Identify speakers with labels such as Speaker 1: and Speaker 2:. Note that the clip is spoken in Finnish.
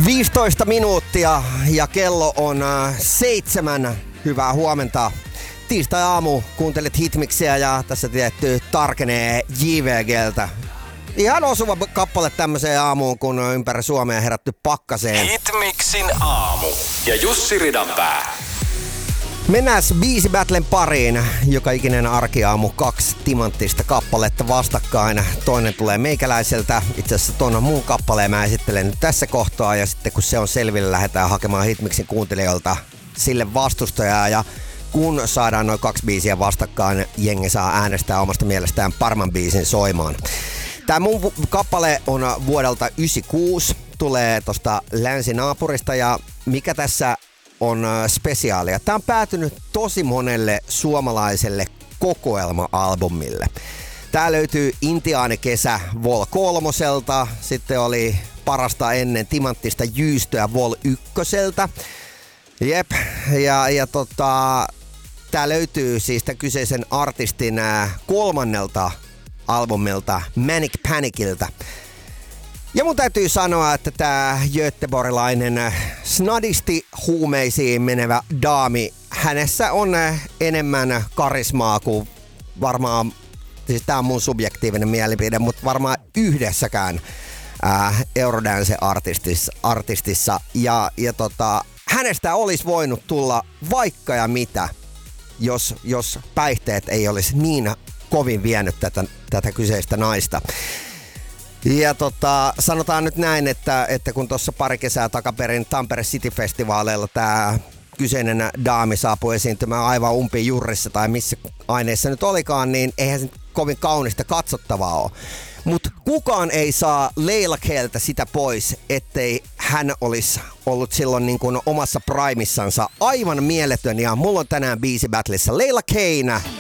Speaker 1: 15 minuuttia ja kello on 7. Hyvää huomenta. Tiistai-aamu, kuuntelet Hitmixiä ja tässä tietty tarkenee JVGltä. Ihan osuva kappale tämmöiseen aamuun, kun on ympäri Suomea herätty pakkaseen.
Speaker 2: Hitmixin aamu ja Jussi Ridanpää.
Speaker 1: Mennään biisi battlen pariin. Joka ikinen arkiaamu 2 timanttista kappaletta vastakkain. Toinen tulee meikäläiseltä. Itse asiassa ton muun kappaleen mä esittelen nyt tässä kohtaa. Ja sitten kun se on selville, lähdetään hakemaan Hitmixin kuuntelijoilta sille vastustajaa. Ja kun saadaan noin 2 biisiä vastakkain, jengi saa äänestää omasta mielestään parman biisin soimaan. Tää mun kappale on vuodelta 1996. Tulee tosta länsinaapurista ja mikä tässä on spesiaalia. Tää on päätynyt tosi monelle suomalaiselle kokoelma-albumille. Tää löytyy Intiaanikesä Vol 3:lta, sitten oli parasta ennen timanttista jyystöä Vol 1:ltä. Jep, ja tää löytyy siis tämän kyseisen artistin 3. albumilta Manic Panicilta. Ja mun täytyy sanoa, että tää göteborgilainen snadisti huumeisiin menevä daami, hänessä on enemmän karismaa kuin varmaan, siis tää on mun subjektiivinen mielipide, mutta varmaan yhdessäkään Eurodance-artistissa. Ja hänestä olisi voinut tulla vaikka ja mitä, jos päihteet ei olisi niin kovin vienyt tätä kyseistä naista. Ja sanotaan nyt näin, että kun tuossa pari kesää takaperin Tampere City-festivaaleilla tämä kyseinen daami saapui esiintymään aivan umpijurrissa tai missä aineessa nyt olikaan, niin eihän se kovin kaunista katsottavaa ole. Mutta kukaan ei saa Leila Keeltä sitä pois, ettei hän olisi ollut silloin niin kuin omassa primissansa aivan mieletön. Ja mulla on tänään biisi battlessa Leila Kane.